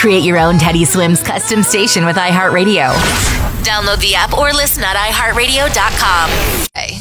Create your own Teddy Swims custom station with iHeartRadio. Download the app or listen at iHeartRadio.com. Okay.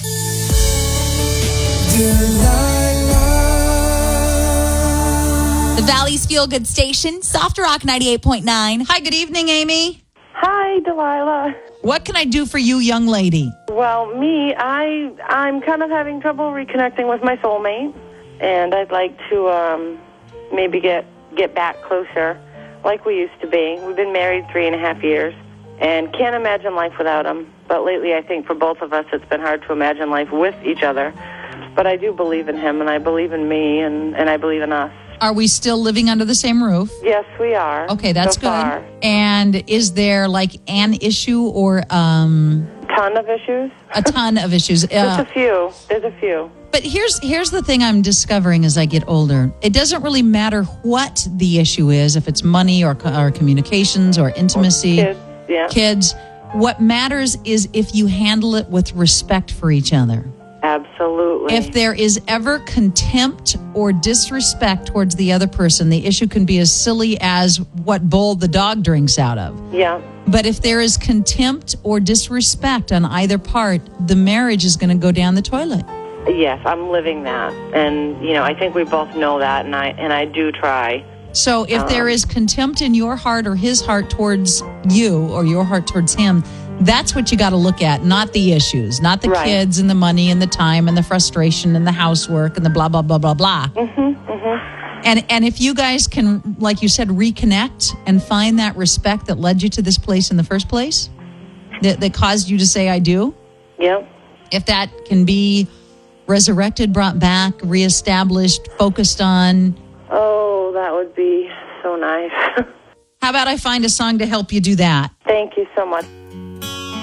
The Valley's Feel Good Station, Soft Rock 98.9. Hi, good evening, Amy. Hi, Delilah. What can I do for you, young lady? Well, I'm kind of having trouble reconnecting with my soulmate, and I'd like to maybe get back closer like we used to be. We've been married 3.5 years, and can't imagine life without him. But lately, I think for both of us, it's been hard to imagine life with each other. But I do believe in him, and I believe in me, and I believe in us. Are we still living under the same roof? Yes, we are. Okay, that's so good. Far. And is there like an issue or ton of issues? A ton of issues. Just a few. There's a few. But here's the thing I'm discovering as I get older. It doesn't really matter what the issue is, if it's money or communications or intimacy. Kids, yeah. Kids. What matters is if you handle it with respect for each other. Absolutely. If there is ever contempt or disrespect towards the other person, the issue can be as silly as what bowl the dog drinks out of. Yeah. But if there is contempt or disrespect on either part, the marriage is going to go down the toilet. Yes, I'm living that. And, I think we both know that, and I do try. So if there is contempt in your heart or his heart towards you or your heart towards him, that's what you got to look at, not the issues, not the kids and the money and the time and the frustration and the housework and the blah, blah, blah, blah, blah. And if you guys can, like you said, reconnect and find that respect that led you to this place in the first place, that caused you to say, I do. Yep. If that can be resurrected, brought back, reestablished, focused on. Oh, that would be so nice. How about I find a song to help you do that? Thank you so much.